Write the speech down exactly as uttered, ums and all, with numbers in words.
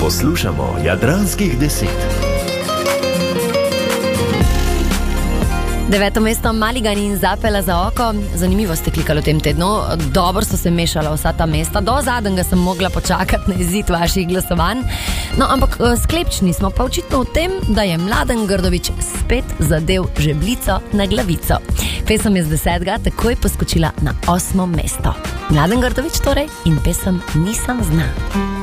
Poslušamo Jadranskih deset. Deveto mesto Maligan in Zapela za oko. Zanimivo ste klikali v tem tednu. Dobro so se mešala vsa ta mesta. Do zadnjega sem mogla počakati na izid vaših glasovanj. No, ampak sklepčni smo pa očitno v tem, da je Mladen Grdović spet zadev žebljico na glavico. Pesem je z desetega takoj poskočila na osmo mesto. Mladen Grdović torej in pesem Nisam zna.